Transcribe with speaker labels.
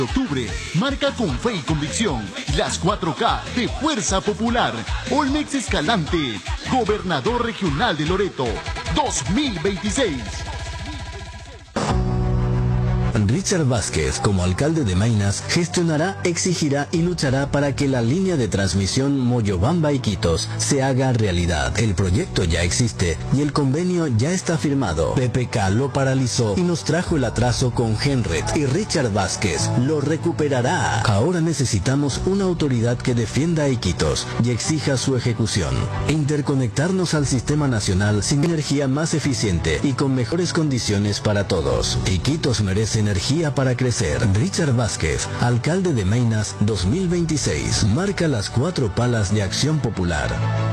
Speaker 1: Octubre, marca con fe y convicción las 4K de Fuerza Popular. Olmex Escalante, Gobernador Regional de Loreto, 2026.
Speaker 2: Richard Vázquez, como alcalde de Maynas, gestionará, exigirá y luchará para que la línea de transmisión Moyobamba-Iquitos se haga realidad. El proyecto ya existe y el convenio ya está firmado. PPK lo paralizó y nos trajo el atraso con Henret, y Richard Vázquez lo recuperará. Ahora necesitamos una autoridad que defienda a Iquitos y exija su ejecución. Interconectarnos al sistema nacional sin energía más eficiente y con mejores condiciones para todos. Iquitos merece energía para crecer. Richard Vázquez, alcalde de Maynas 2026. Marca las 4 palas de Acción Popular.